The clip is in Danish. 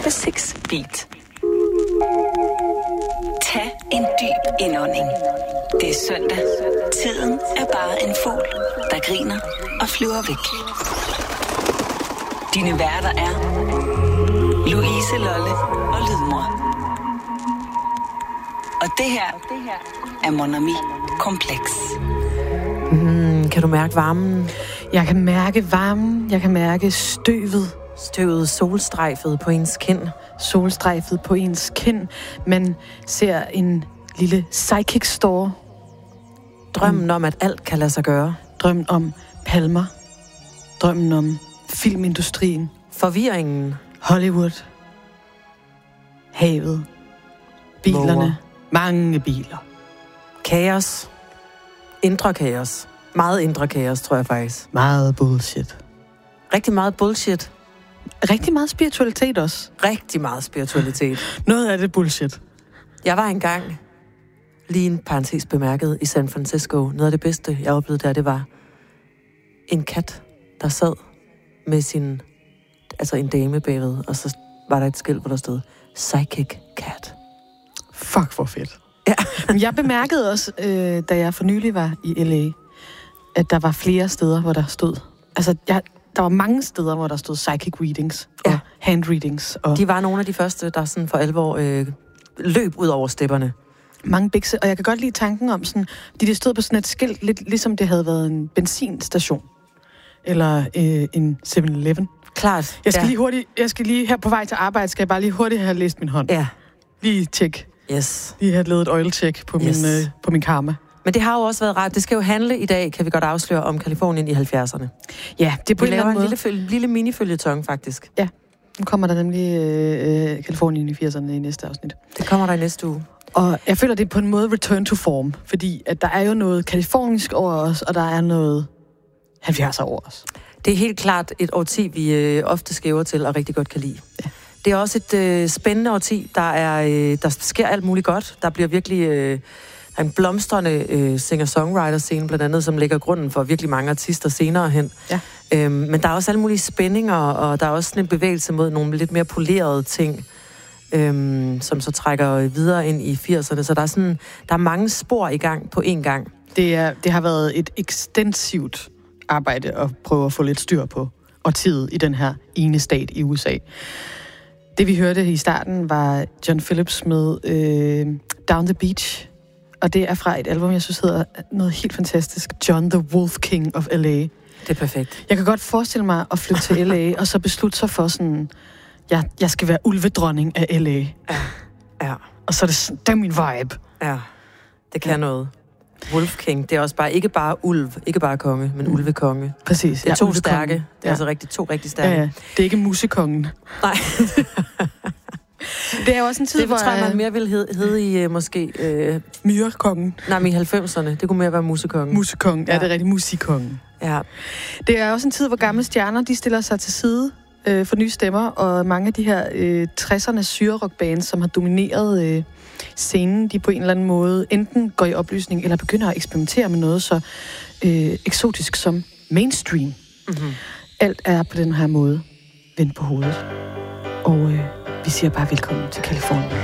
The Six Beat. Tag en dyb indånding. Det er søndag. Tiden er bare en fugl, der griner og flyver væk. Dine værter er Louise Lolle og Lydmor. Og det her er Mon Ami Kompleks. Kan du mærke varmen? Jeg kan mærke varmen. Jeg kan mærke støvet. Støvet, solstrejfet på ens kind. Solstrejfet på ens kind. Man ser en lille psychic store. Drømmen om, at alt kan lade sig gøre. Drømmen om palmer. Drømmen om filmindustrien. Forvirringen. Hollywood. Havet. Bilerne. Måger. Mange biler. Kaos. Indre kaos. Meget indre kaos, tror jeg faktisk. Meget bullshit. Rigtig meget bullshit. Rigtig meget spiritualitet også. Rigtig meget spiritualitet. Noget af det bullshit. Jeg var engang, lige en parentes bemærket, i San Francisco. Noget af det bedste, jeg oplevede der, det var en kat, der sad med sin, altså en dame bagved, og så var der et skilt, hvor der stod, Psychic Cat. Fuck, hvor fedt. Ja. Jeg bemærkede også, da jeg for nylig var i LA, at der var flere steder, hvor der stod... Altså, der var mange steder, hvor der stod psychic readings og hand readings. Og de var nogle af de første, der sådan for alvor løb ud over stepperne. mange bikse, og jeg kan godt lide tanken om sådan... De stod på sådan et skilt, lidt ligesom det havde været en benzinstation. Eller en 7-Eleven. Klart. Jeg skal lige her på vej til arbejde, skal jeg bare lige hurtigt have læst min hånd. Ja. Lige tjek. Yes. Lige have lavet et oil-check på, på min karma. Men det har jo også været rart. Det skal jo handle i dag, kan vi godt afsløre, om Californien i 70'erne. Ja, det er på vi en eller anden måde. En lille mini-føljetong, faktisk. Ja, nu kommer der nemlig Californien i 80'erne i næste afsnit. Det kommer der i næste uge. Og jeg føler, det er på en måde return to form, fordi at der er jo noget kalifornisk over os, og der er noget 70'er over os. Det er helt klart et årti, vi ofte skæver til og rigtig godt kan lide. Ja. Det er også et spændende årti. Der sker alt muligt godt. Der bliver virkelig en blomstrende singer-songwriter-scene, blandt andet, som lægger grunden for virkelig mange artister senere hen. Ja. Men der er også alle mulige spændinger, og der er også sådan en bevægelse mod nogle lidt mere polerede ting, som så trækker videre ind i 80'erne. Så der er mange spor i gang på én gang. Det har været et ekstensivt arbejde at prøve at få lidt styr på årtiet i den her ene stat i USA. Det vi hørte i starten var John Phillips med Down the Beach, og det er fra et album, jeg synes hedder noget helt fantastisk, John the Wolf King of L.A. Det er perfekt. Jeg kan godt forestille mig at flytte til L.A. og så beslutte sig for sådan, jeg skal være ulvedronning af L.A. Ja. Ja. Og så er det er min vibe. Ja, det kan noget. Wolf King, det er også bare, ikke bare ulv, ikke bare konge, men ulvekonge. Præcis. Det er to stærke. Det er altså to rigtig stærke. Ja. Det er ikke musekongen. Nej. Det er jo også en tid, det tror jeg, man mere vil hedde i måske... Myrekongen. Nej, men i 90'erne. Det kunne mere være musekongen. Musekongen, ja, det er rigtig musikkongen. Ja. Det er også en tid, hvor gamle stjerner, de stiller sig til side for nye stemmer, og mange af de her 60'ernes syrerockbands, som har domineret scenen, de på en eller anden måde enten går i opløsning, eller begynder at eksperimentere med noget så eksotisk som mainstream. Mm-hmm. Alt er på den her måde vendt på hovedet. Og vi siger bare velkommen til Californien.